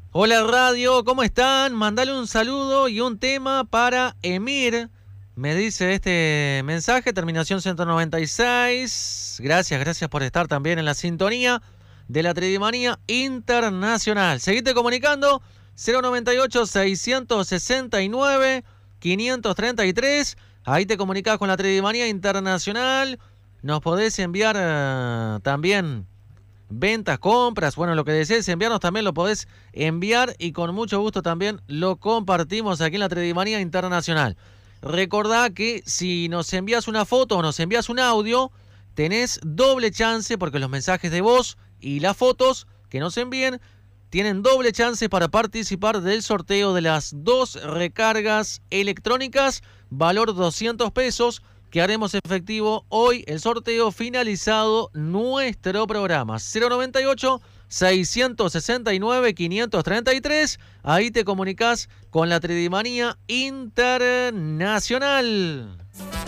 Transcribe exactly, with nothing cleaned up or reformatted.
Hola radio, ¿cómo están? Mandale un saludo y un tema para Emir. Me dice este mensaje, terminación ciento noventa y seis. Gracias, gracias por estar también en la sintonía de la Tridimanía Internacional. Seguite comunicando, cero noventa y ocho, seiscientos sesenta y nueve, quinientos treinta y tres. Ahí te comunicás con la Tridimanía Internacional. Nos podés enviar uh, también ventas, compras, bueno, lo que desees enviarnos también lo podés enviar y con mucho gusto también lo compartimos aquí en la Tridimanía Internacional. Recordá que si nos envías una foto o nos envías un audio, tenés doble chance porque los mensajes de voz y las fotos que nos envíen tienen doble chance para participar del sorteo de las dos recargas electrónicas, valor doscientos pesos, que haremos efectivo hoy, el sorteo finalizado nuestro programa. cero noventa y ocho, seiscientos sesenta y nueve, quinientos treinta y tres. Ahí te comunicás con la Tridimanía Internacional.